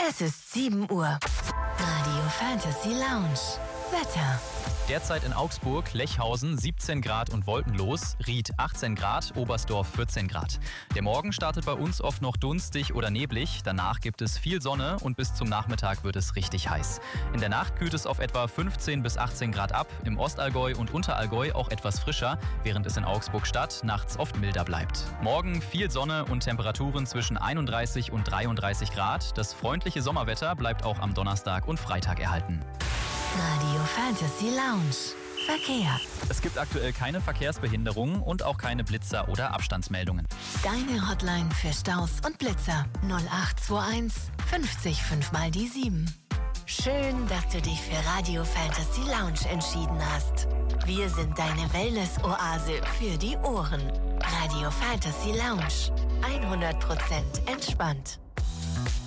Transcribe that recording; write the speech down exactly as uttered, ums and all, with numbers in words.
Es ist sieben Uhr. Radio Fantasy Lounge. Wetter. Derzeit in Augsburg, Lechhausen siebzehn Grad und wolkenlos, Ried achtzehn Grad, Oberstdorf vierzehn Grad. Der Morgen startet bei uns oft noch dunstig oder neblig, danach gibt es viel Sonne und bis zum Nachmittag wird es richtig heiß. In der Nacht kühlt es auf etwa fünfzehn bis achtzehn Grad ab, im Ostallgäu und Unterallgäu auch etwas frischer, während es in Augsburg-Stadt nachts oft milder bleibt. Morgen viel Sonne und Temperaturen zwischen einunddreißig und dreiunddreißig Grad. Das freundliche Sommerwetter bleibt auch am Donnerstag und Freitag erhalten. Radio Fantasy Lounge. Verkehr. Es gibt aktuell keine Verkehrsbehinderungen und auch keine Blitzer oder Abstandsmeldungen. Deine Hotline für Staus und Blitzer null acht zwei eins fünfzig fünf mal die sieben. Schön, dass du dich für Radio Fantasy Lounge entschieden hast. Wir sind deine Wellness-Oase für die Ohren. Radio Fantasy Lounge. hundert Prozent entspannt.